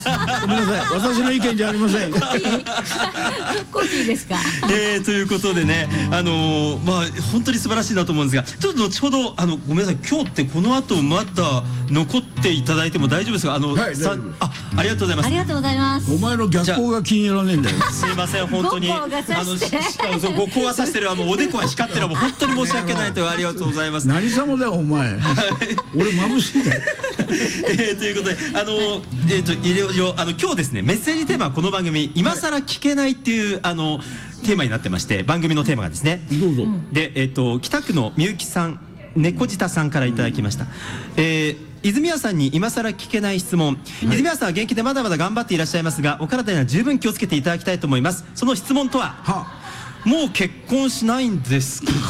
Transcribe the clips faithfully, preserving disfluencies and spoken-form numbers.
ごめんなさい、私の意見じゃありません。 コピーですか。 えー、ということでね、あのー、まあ本当に素晴らしいなと思うんですが、ちょっと後ほどあのごめんなさい、今日ってこの後まだ残っていただいても大丈夫ですか。あの、 はい、 さあ、ありがとうございます。 ありがとうございます。 お前の逆光が気に入らねえんだよ。 すいません、本当に五光が差してあのしかもそう五光が差してる、あのおでこが光ってるのも本当に申し訳ないと。ありがとうございます。 何様だよお前。俺眩しいんだよ。 えー、ということで、あのえっ、ー、といろいろあの今日ですね、メッセージテーマはこの番組今更聞けないっていうあのテーマになってまして、番組のテーマがですね、 どうぞ。 で、えっ、ー、と北区のみゆきさん、猫舌さんからいただきました。えー泉谷さんに今更聞けない質問、はい、泉谷さんは元気でまだまだ頑張っていらっしゃいますが、お体には十分気をつけていただきたいと思います。その質問とは、はもう結婚しないんですか？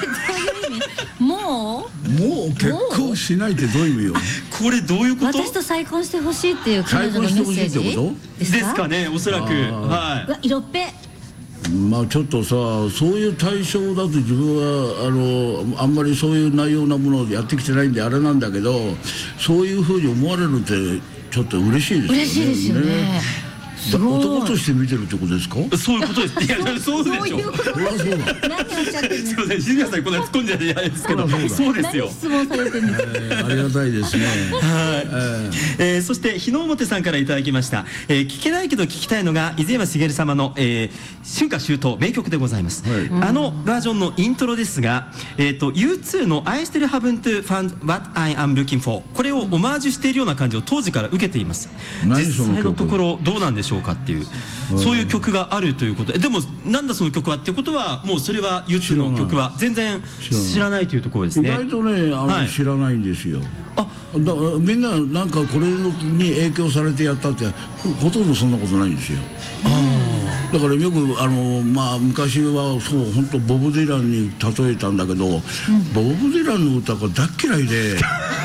もうもう結婚しないってどういう意味よ。 これどういうこと？ 私と再婚してほしいっていう彼女のメッセージですかね、おそらく。はい。 色っぺ。 まあちょっとさ、そういう対象だと自分はあのあんまりそういう内容なものをやってきてないんであれなんだけど、そういうふうに思われるってちょっと嬉しいですよね。 嬉しいですよね。 男として見てるってことですか？ そういうことです。いや、そうでしょ。 そういうこと。 そりゃそうだ。 何をおっしゃってるんですか。 すみません、泉谷さんこんな突っ込んじゃないですけど、そうですよ。 何質問されてるんですか。 ありがたいですね。 はい。えー、そして日の表さんからいただきました。えー、聞けないけど聞きたいのが泉山茂様の、えー、春夏秋冬名曲でございます。はい、あのバージョンのイントロですが、えっ、ー、と ユーツー の I still haven't found what I am looking for、 これをオマージュしているような感じを当時から受けています。実際のところどうなんでしょうかっていう、そういう曲があるということで、でもなんだその曲はっていうことは、もうそれは ユーツー の曲は全然知らないというところですね。 意外とね、あの、はい、知らないんですよ。あ、だからみんななんかこれに影響されてやったってほとんどそんなことないんですよ。だからよくあの、まあ、昔はそう本当ボブ・ディランに例えたんだけど、うん、ボブ・ディランの歌が大っ嫌いで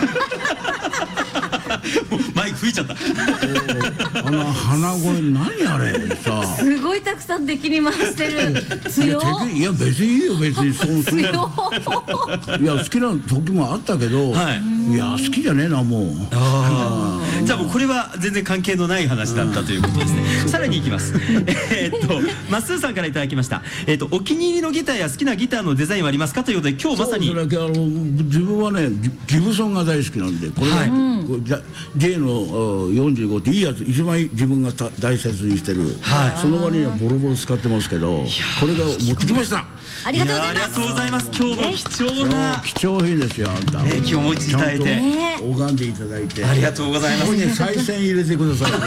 マイク吹いちゃった。 あの鼻声何あれさ、 すごいたくさん敵に回してる。強いや別にいいよ、別にそうする。いや好きな時もあったけど、はい、いや好きじゃねえなもう。 ああ、じゃあもうこれは全然関係のない話だったということですね。さらにいきます。えっとまっすーさんからいただきました。えっとお気に入りのギターや好きなギターのデザインはありますかということで、今日まさに。 そうそれだけあの自分はねギブソンが大好きなんで、これ、はい、J のよんじゅうごっていいやつ、一番自分が大切にしてる、はい、その割にはボロボロ使ってますけど、これが持ってきました。 ありがとうございます。ありがとうございます。 今日も貴重な貴重品ですよ。あんた今日もいただいて拝んでいただいてありがとうございます。 ここに再銭入れてください。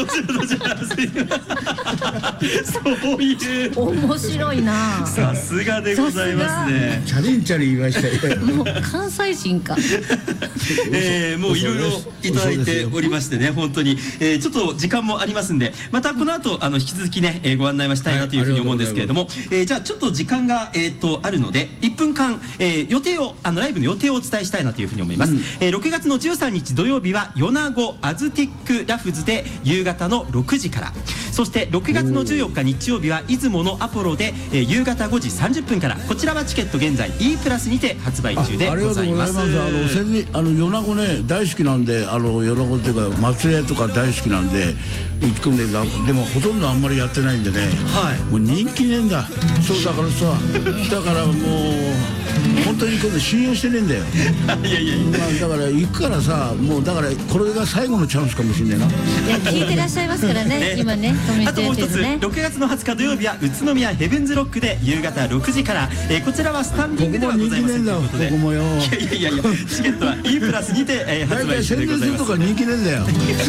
そういう面白いな。 さすがでございますね。 チャリンチャリン言いましたよ。 もう関西人か。 えー、もういろいろいただいておりましてね、本当に、えー、ちょっと時間もありますんで、またこの後あの引き続きね、えー、ご案内はしたいなというふうに思うんですけれども、えー、じゃあちょっと時間が、えー、とあるのでいっぷんかん、えー、予定をあのライブの予定をお伝えしたいなというふうに思います。うん、えー、ろくがつのじゅうさんにち土曜日は米子アズティックラフズで夕方のろくじから、そしてろくがつのじゅうよっか日曜日は出雲のアポロで、えー、夕方ごじさんじゅっぷんから、こちらはチケット現在 E プラスにて発売中でございます。 ありがとうございます。あの先日あの米子ね大好きなんで、あの米子っていうか松江とか大好きなんで行くんで、でもほとんどあんまりやってないんでね、はい、もう人気ねえんだ。そうだからさ、だからもう本当に今度信用してねえんだよ。いやいやいや、まあ、だから行くからさ、もうだからこれが最後のチャンスかもしれないな。いや聞いてらっしゃいますからね、ね今ね。 あともう一つ、ろくがつのはつか土曜日は宇都宮ヘブンズロックで夕方ろくじから、えー、こちらはスタンディングではございませんということで、ここもよ、いやいやいやいや、チケットは E プラスにて、えー、発売中でございます。 大体宣伝するとか人気ねえんだよ。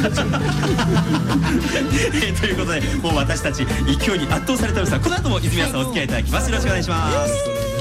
えー、ということで、もう私たち勢いに圧倒されておりますが、この後も泉谷さんお付き合いいただきます。よろしくお願いします。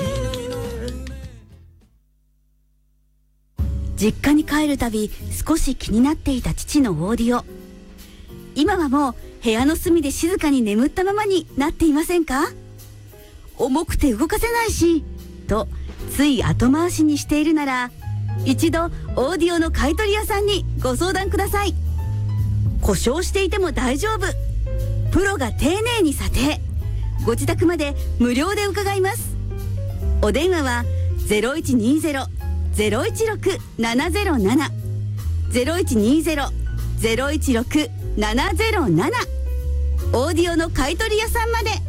実家に帰るたび少し気になっていた父のオーディオ、今はもう部屋の隅で静かに眠ったままになっていませんか？重くて動かせないしとつい後回しにしているなら、一度オーディオの買取屋さんにご相談ください。故障していても大丈夫、プロが丁寧に査定、ご自宅まで無料で伺います。お電話は ゼロいちにゼロ ゼロいちろく ななゼロなな ゼロいちにゼロ ゼロいちろくななゼロなな。オーディオの買取屋さんまで。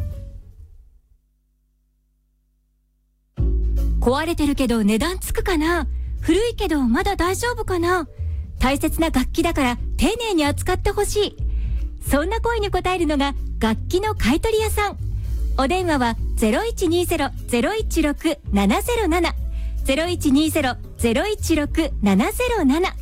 壊れてるけど値段つくかな、古いけどまだ大丈夫かな、大切な楽器だから丁寧に扱ってほしい、そんな声に応えるのが楽器の買取屋さん。お電話は ゼロいちにゼロ ゼロいちろく ななゼロなな ゼロいちにゼロ ゼロいちろく ななゼロなな